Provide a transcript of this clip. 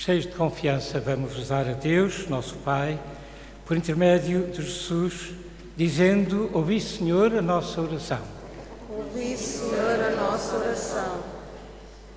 Cheios de confiança, vamos rezar a Deus, nosso Pai, por intermédio de Jesus, dizendo: ouvi, Senhor, a nossa oração. Ouvi, Senhor, a nossa oração.